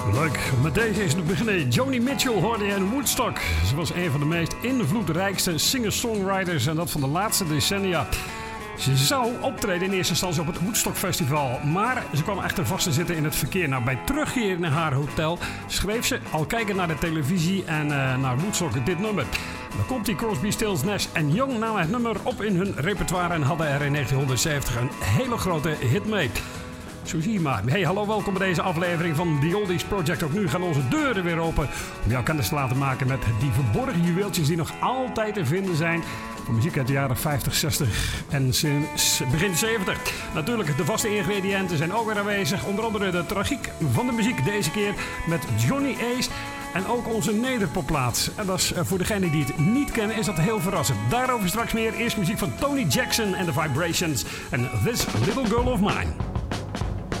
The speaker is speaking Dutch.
Leuk, met deze is het beginnen. Joni Mitchell hoorde je in Woodstock. Ze was een van de meest invloedrijkste singer-songwriters en dat van de laatste decennia. Ze zou optreden in eerste instantie op het Woodstock Festival, maar ze kwam echter vast te zitten in het verkeer. Nou, bij terugkeer naar haar hotel schreef ze, al kijken naar de televisie en naar Woodstock, dit nummer. Dan komt die Crosby, Stills, Nash & Young namen het nummer op in hun repertoire en hadden er in 1970 een hele grote hit mee. Zo zie je maar. Hey, hallo, welkom bij deze aflevering van The Oldies Project. Ook nu gaan onze deuren weer open om jou kennis te laten maken met die verborgen juweeltjes die nog altijd te vinden zijn. Van muziek uit de jaren 50, 60 en sinds begin 70. Natuurlijk, de vaste ingrediënten zijn ook weer aanwezig. Onder andere de tragiek van de muziek. Deze keer met Johnny Ace. En ook onze nederpopplaat. En dat is voor degenen die het niet kennen, is dat heel verrassend. Daarover straks meer. Eerst muziek van Tony Jackson en The Vibrations. En This Little Girl of Mine.